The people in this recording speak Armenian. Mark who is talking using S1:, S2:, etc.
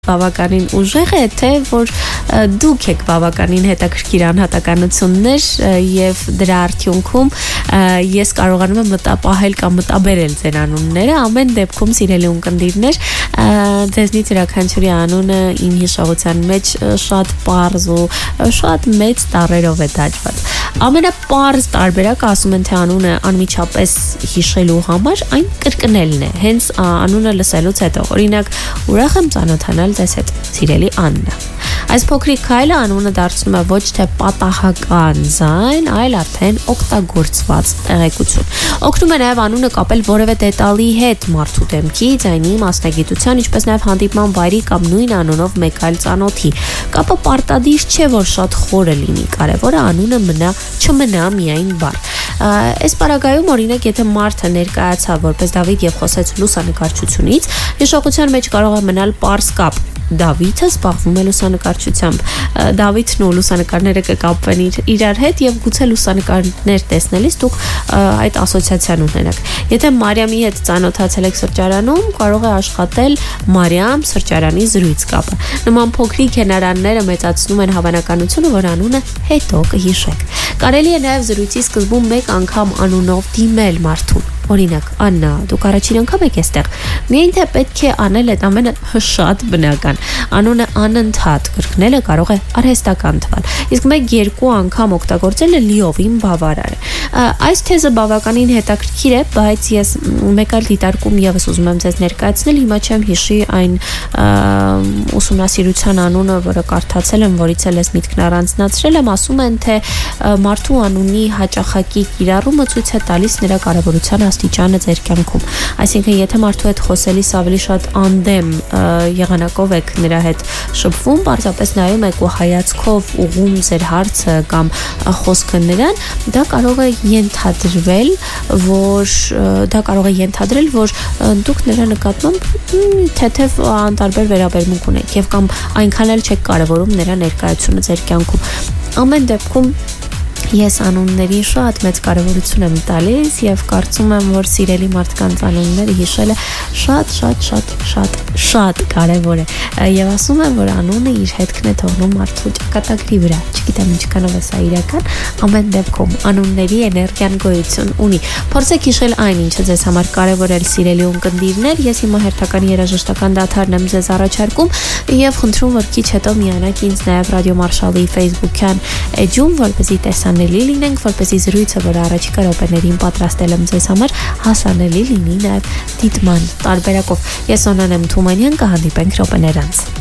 S1: բավականին ուժեղ է, թե որ դուք եք բավականին հետաքրքիր անհատականություններ եւ դրա արդյունքում ես կարողանում եմ մտապահել կամ մտաբերել ձեր անունները, ամեն դեպքում սիրելի ունկնդիրներ, ձեզնից յուրաքանչյուրի անունը իմ հիշողության մեջ շատ պարզ ու շատ մեծ տառերով է դաջված։ Ամենապարզ տարբերակը ասում են, թե անունը անմիջապես հիշելու համար այն կրկնելն է, հենց անունը լսելուց հետո, օրինակ, ուրախ եմ ծանոթանալ ձեզ հետ, սիրելի Աննա։ Այս փոքրիկ քայլը անունը դարձնում է ոչ թե պատահական ձայն, այլ արդեն օգտագործված տեղեկություն։ Օգնում է նաև անունը կապել որևէ դետալի հետ, մարդու դեմքի, ձայնի, մասնագիտության, ինչպես նաև հանդիպման վայրի կամ նույն անունով մեկ այլ ծանոթի։ Կապը պարտադիր չէ, որ շատ խորը լինի, կարևորը անունը չմնա միայն բառ։ Այս պարագայում, օրինակ, եթե մարդը ներկայացավ որպես Դավիթ եւ խոսեց լուսանկարչությունից, հիշողության մեջ կարող է մնալ պարզ կապ։ Դավիթը զբաղվում է լուսանկարչությամբ։ Դավիթն ու լուսանկարները կկապվեն իրար հետ եւ գուցե լուսանկարներ տեսնելիս դուք այդ ասոցիացիան ունենաք։ Եթե Մարիամի հետ ծանոթացել եք սրճարանում, կարող է աշխատել Մարիամ սրճարանի զրույց կապը։ Նման փոքրիկ հենարանները մեծացնում են հավանականությունը, որ անունը հետո կհիշեք։ Կարելի է նաև զրույցի սկզբում մեկ անգամ անունով դիմել մարդուն։ Օրինակ, Աննա, դուք առաջին անգամ եք այստեղ։ Միայն թե պետք է անել այդ ամենը շատ բնական։ Անունը անընդհատ կրկնելը կարող է արհեստական թվալ։ Իսկ մեկ-երկու անգամ օգտագործելը լիովին բավարար է։ Այս թեզը բավականին հետաքրքիր է, բայց ես մեկ այլ դիտարկում եւս ուզում եմ ձեզ ներկայացնել, հիմա չեմ հիշի այն ուսումնասիրության անունը, որը կարդացել եմ, որից էլ ես միտքն առանձնացրել եմ, ասում են, թե մարդու անունի հաճախակի կիրառումը ցույց է տալիս նրա կարևորության աստիճանը ձեր կյանքում։ Այսինքն, եթե մարդու հետ խոսելիս ավելի շատ անդեմ եղանակով եք նրա հետ շփվում, պարզապես նայում եք ու հայացքով ուղղում ձեր հարցը կամ խոսքը նրան, դա կարող է ենթադրել, որ դուք նրա նկատմամբ թեթև անտարբեր վերաբերմունք ունեք եւ կամ այնքան էլ չեք կարևորում նրա ներկայությունը ձեր կյանքում։ Ամեն դեպքում ես անուններին շատ մեծ կարևորություն եմ տալիս եւ կարծում եմ, որ սիրելի մարդկանց անունները հիշելը շատ կարևոր է։ Եվ ասում եմ, որ անունը իր հետքն է թողնում մարդու ճակատագրի վրա։ Չգիտեմ ինչքանով է սա իրական, ամեն դեպքում անունների էներգիան գոյություն ունի։ Փորձեք հիշել այն, ինչը ձեզ համար կարևոր է, սիրելի ունկնդիրներ։ Ես հիմա հերթական երաժշտական դադարն եմ ձեզ առաջարկում եւ խնդրում, որ քիչ հետո միանաք ինձ նաեւ Ռադիո Մարշալի Facebook-յան էջում, որպեսզի տեսանելի լինենք, որպեսզի զրույցը, որը առաջիկա րոպեներին պատրաստել եմ ձեզ համար, հասանելի լինի նաև դիտման տարբերակով։ Ես Օնան եմ Թումանյան, կհանդիպենք րոպեներ անց։